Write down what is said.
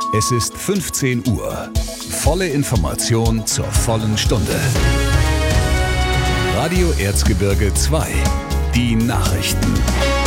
Es ist 15 Uhr. Volle Information zur vollen Stunde. Radio Erzgebirge 2. Die Nachrichten.